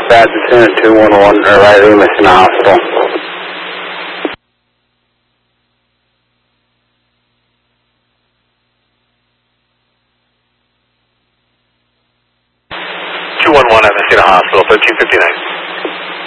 dispatch attendant 211, or right in the hospital. 211 at Messina Hospital, 1359.